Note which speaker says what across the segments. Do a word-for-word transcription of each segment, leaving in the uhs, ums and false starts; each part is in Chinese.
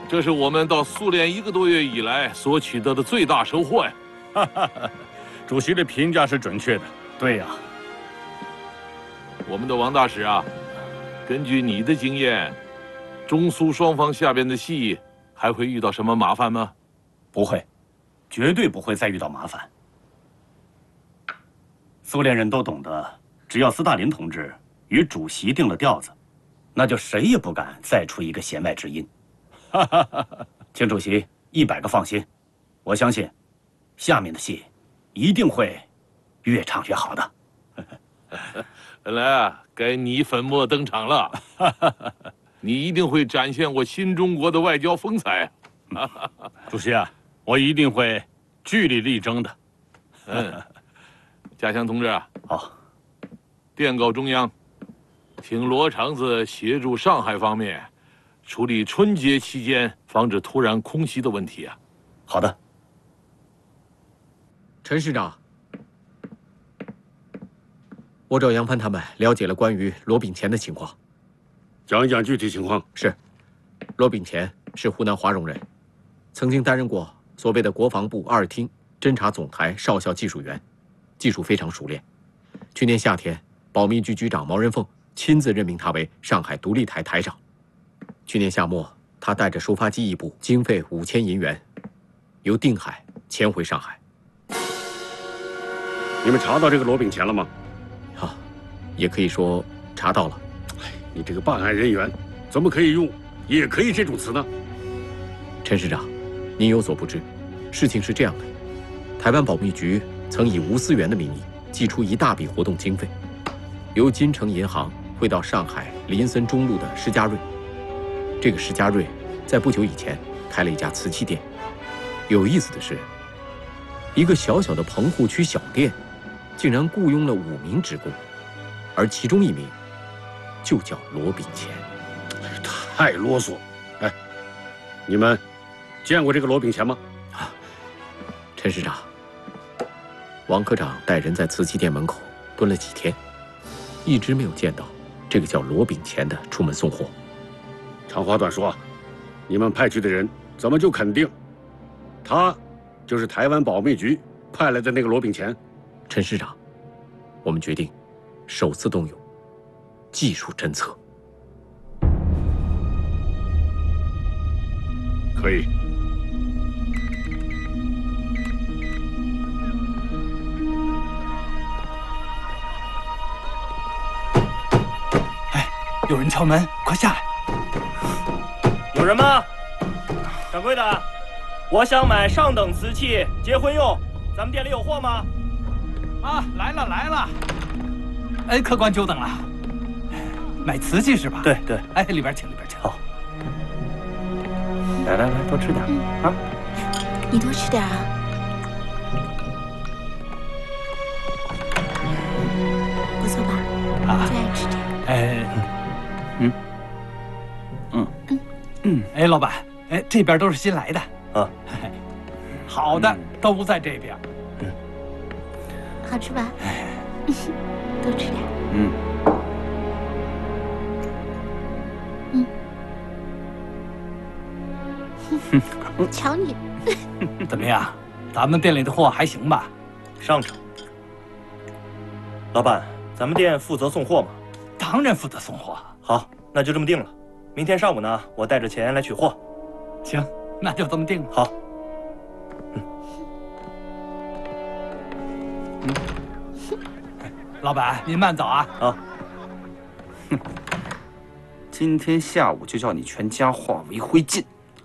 Speaker 1: 这是我们到苏联一个多月以来所取得的最大收获呀！
Speaker 2: 哈哈哈！主席的评价是准确的。
Speaker 3: 对呀、啊，
Speaker 1: 我们的王大使啊，根据你的经验，中苏双方下边的戏还会遇到什么麻烦吗？
Speaker 3: 不会，绝对不会再遇到麻烦。苏联人都懂得，只要斯大林同志与主席定了调子，那就谁也不敢再出一个弦外之音。哈哈哈！请主席一百个放心，我相信，下面的戏一定会越唱越好的。
Speaker 1: 本来啊，该你粉墨登场了，你一定会展现我新中国的外交风采。
Speaker 2: 主席啊，我一定会据理力争的。
Speaker 1: 嗯，家祥同志啊，
Speaker 3: 好，
Speaker 1: 电告中央，请罗长子协助上海方面处理春节期间防止突然空袭的问题啊。
Speaker 3: 好的。
Speaker 4: 陈市长，我找杨帆他们了解了关于罗秉乾的情况。
Speaker 2: 讲一讲具体情况。
Speaker 4: 是，罗秉乾是湖南华容人，曾经担任过所谓的国防部二厅侦察总台少校技术员，技术非常熟练。去年夏天，保密局局长毛人凤亲自任命他为上海独立台台长。去年夏末，他带着收发机一部，经费五千银元，由定海迁回上海。
Speaker 2: 你们查到这个罗秉乾了吗？
Speaker 4: 啊，也可以说查到了。
Speaker 2: 你这个办案人员，怎么可以用“也可以”这种词呢？
Speaker 4: 陈市长，您有所不知，事情是这样的：台湾保密局曾以吴思源的名义寄出一大笔活动经费，由金城银行汇到上海林森中路的施家瑞。这个施家瑞在不久以前开了一家瓷器店。有意思的是，一个小小的棚户区小店，竟然雇佣了五名职工，而其中一名就叫罗秉乾。
Speaker 2: 太啰嗦！哎，你们见过这个罗秉乾吗？
Speaker 4: 啊，陈市长，王科长带人在瓷器店门口蹲了几天，一直没有见到这个叫罗秉乾的出门送货。
Speaker 2: 长话短说，你们派去的人怎么就肯定他就是台湾保密局派来的那个罗秉乾？
Speaker 4: 陈市长，我们决定首次动用技术侦测。
Speaker 2: 可以。
Speaker 5: 哎，有人敲门，快下来！
Speaker 6: 有人吗？掌柜的，我想买上等瓷器结婚用，咱们店里有货吗？
Speaker 5: 啊，来了来了！哎，客官久等了。买瓷器是吧？
Speaker 6: 对对。
Speaker 5: 哎，里边请，里边请。
Speaker 6: 好。来来来，多吃点、嗯、啊！
Speaker 7: 你多吃点啊。不错吧？啊，最爱吃这个。
Speaker 5: 哎，嗯，嗯嗯嗯，哎，老板，哎，这边都是新来的
Speaker 6: 啊。
Speaker 5: 好的，都在这边。
Speaker 7: 嗯，好吃吧？多吃点。
Speaker 5: 嗯。
Speaker 7: 嗯，瞧你。
Speaker 5: 怎么样？咱们店里的货还行吧？
Speaker 6: 上乘。老板，咱们店负责送货吗？
Speaker 5: 当然负责送货。
Speaker 6: 好，那就这么定了。明天上午呢，我带着钱来取货。
Speaker 5: 行，那就这么定了。
Speaker 6: 好。嗯。
Speaker 5: 嗯。老板，您慢走啊。
Speaker 6: 啊。
Speaker 8: 哼，今天下午就叫你全家化为灰烬。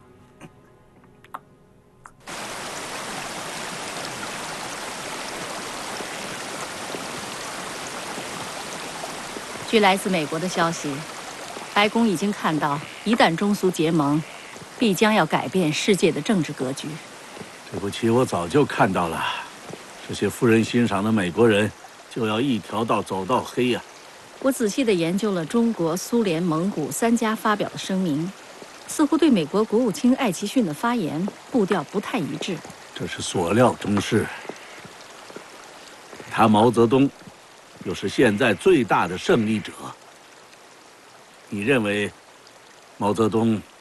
Speaker 9: 据来自美国的消息，白宫已经看到，一旦中苏结盟，必将要改变世界的政治格局。
Speaker 10: 对不起，我早就看到了，这些富人欣赏的美国人就要一条道走到黑呀、啊！
Speaker 9: 我仔细地研究了中国、苏联、蒙古三家发表的声明，似乎对美国国务卿艾奇逊的发言步调不太一致。
Speaker 10: 这是所料中事。他毛泽东又是现在最大的胜利者。你认为毛泽东